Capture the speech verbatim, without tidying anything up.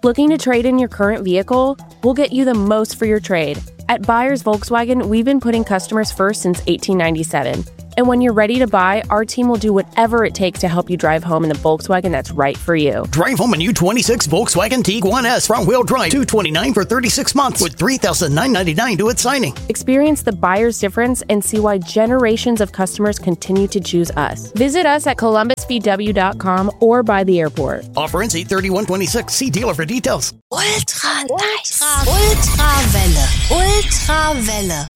Looking to trade in your current vehicle? We'll get you the most for your trade. At Buyers Volkswagen, we've been putting customers first since eighteen ninety-seven. And when you're ready to buy, our team will do whatever it takes to help you drive home in the Volkswagen that's right for you. Drive home a new twenty-six Volkswagen Tiguan S front-wheel drive, two hundred twenty-nine dollars for thirty-six months with three thousand nine hundred ninety-nine dollars due at signing. Experience the buyer's difference and see why generations of customers continue to choose us. Visit us at columbus v w dot com or by the airport. Offer ends eight thirty-one twenty-six. See dealer for details. Ultra nice. Ultrawelle. Ultrawelle.